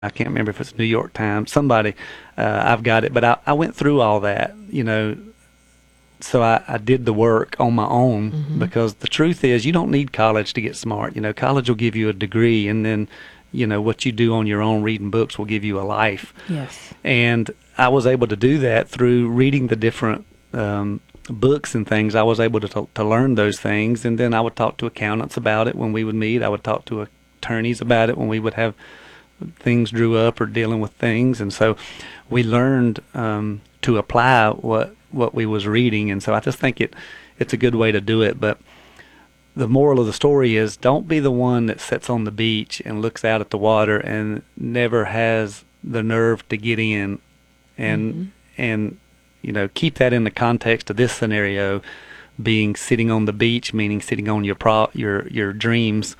I can't remember if it's New York Times, somebody, I've got it, but I went through all that, so I did the work on my own because the truth is you don't need college to get smart. College will give you a degree, and then, what you do on your own reading books will give you a life. Yes. And I was able to do that through reading the different books and things. I was able to learn those things, and then I would talk to accountants about it when we would meet. I would talk to attorneys about it when we would have things drew up or dealing with things, and so we learned to apply what we was reading. And so I just think it's a good way to do it. But the moral of the story is, don't be the one that sits on the beach and looks out at the water and never has the nerve to get in, and keep that in the context of this scenario being sitting on the beach, meaning sitting on your dreams,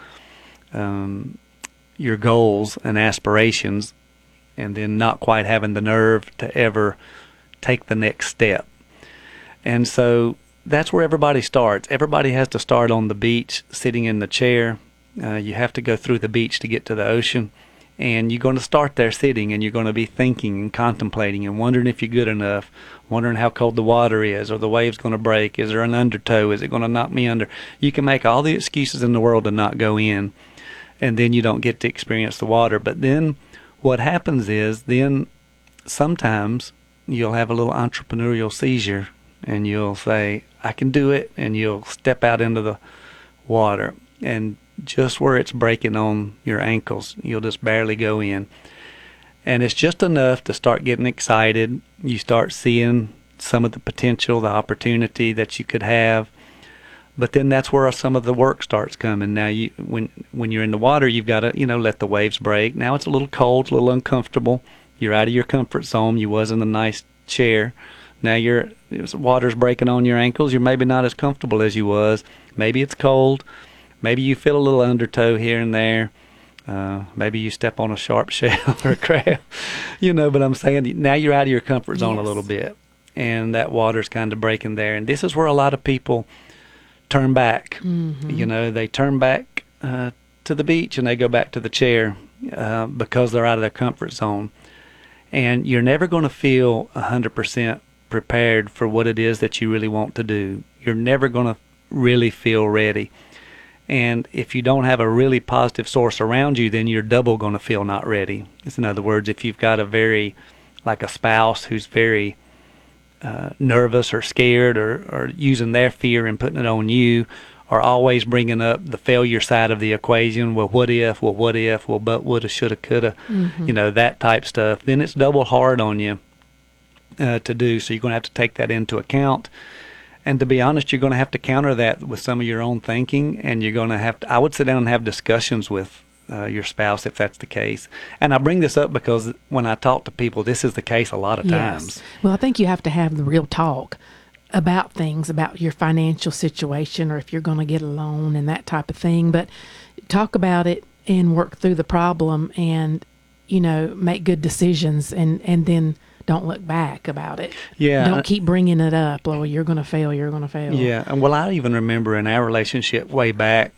your goals and aspirations, and then not quite having the nerve to ever take the next step. And so that's where everybody starts. Everybody has to start on the beach, sitting in the chair. You have to go through the beach to get to the ocean. And you're going to start there sitting, and you're going to be thinking and contemplating and wondering if you're good enough, wondering how cold the water is, or the wave's going to break. Is there an undertow? Is it going to knock me under? You can make all the excuses in the world to not go in, and then you don't get to experience the water. But then what happens is, then sometimes you'll have a little entrepreneurial seizure, and you'll say, I can do it, and you'll step out into the water, and just where it's breaking on your ankles, you'll just barely go in. And it's just enough to start getting excited. You start seeing some of the potential, the opportunity that you could have. But then that's where some of the work starts coming. Now, when you're in the water, you've got to, let the waves break. Now it's a little cold, a little uncomfortable. You're out of your comfort zone. You was in a nice chair. Now water's breaking on your ankles. You're maybe not as comfortable as you was. Maybe it's cold. Maybe you feel a little undertow here and there. Maybe you step on a sharp shell or a crab. But I'm saying now you're out of your comfort zone a little bit. And that water's kind of breaking there. And this is where a lot of people turn back. They turn back to the beach, and they go back to the chair because they're out of their comfort zone. And you're never going to feel 100% prepared for what it is that you really want to do. You're never going to really feel ready. And if you don't have a really positive source around you, then you're double going to feel not ready. In other words, if you've got like a spouse who's very nervous or scared, or using their fear and putting it on you, or always bringing up the failure side of the equation, well, what if, but, woulda, shoulda, coulda, that type stuff, then it's double hard on you to do. So you're going to have to take that into account. And to be honest, you're going to have to counter that with some of your own thinking, and you're going to have to, I would sit down and have discussions with your spouse if that's the case. And I bring this up because when I talk to people, this is the case a lot of times. Well, I think you have to have the real talk about things, about your financial situation, or if you're going to get a loan and that type of thing. But talk about it and work through the problem, and, make good decisions, and then don't look back about it. Yeah. Don't keep bringing it up. Oh, you're going to fail. You're going to fail. Yeah. And well, I even remember in our relationship way back,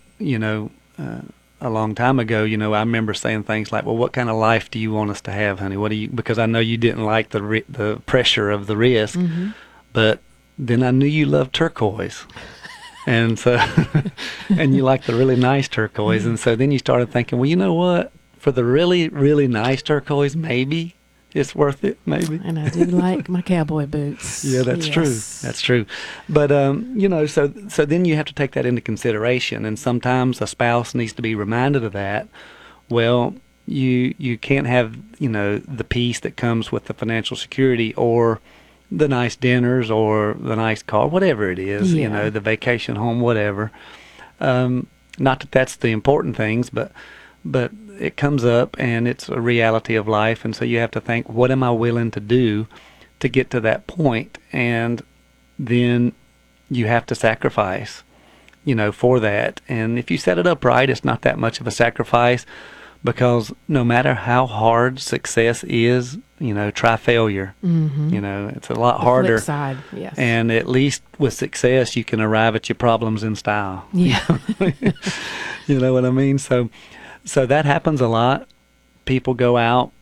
a long time ago, I remember saying things like, well, what kind of life do you want us to have, honey? Because I know you didn't like the pressure of the risk, but then I knew you loved turquoise. And so, and you like the really nice turquoise. And so then you started thinking, well, you know what? For the really, really nice turquoise, maybe it's worth it, maybe. And I do like my cowboy boots. Yeah, that's true. That's true. But, so then you have to take that into consideration. And sometimes a spouse needs to be reminded of that. Well, you can't have, the peace that comes with the financial security, or the nice dinners, or the nice car, whatever it is, the vacation home, whatever. Not that that's the important things, but it comes up, and it's a reality of life. And so you have to think, what am I willing to do to get to that point? And then you have to sacrifice, for that. And if you set it up right, it's not that much of a sacrifice, because no matter how hard success is, try failure. It's a lot harder. Flip side, yes. And at least with success, you can arrive at your problems in style. Yeah. You know what I mean? So that happens a lot. people go out